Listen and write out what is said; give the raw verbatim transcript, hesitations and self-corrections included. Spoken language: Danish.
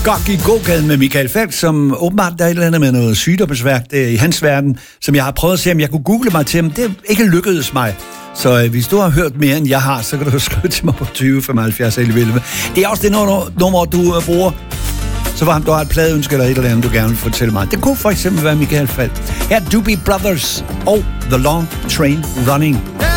Gok i gågaden med Michael Falch, som åbenbart der er et eller andet med noget sygdomsværk i hans verden, som jeg har prøvet at se, om jeg kunne google mig til, men det ikke lykkedes mig. Så øh, hvis du har hørt mere, end jeg har, så kan du skrive til mig på tyve femoghalvfjerds elleve. Det er også det nummer, du øh, bruger. Så var du har et pladeønske eller et eller andet, du gerne vil fortælle mig. Det kunne for eksempel være Michael Falch. Her er Doobie Brothers og The Long Train Running.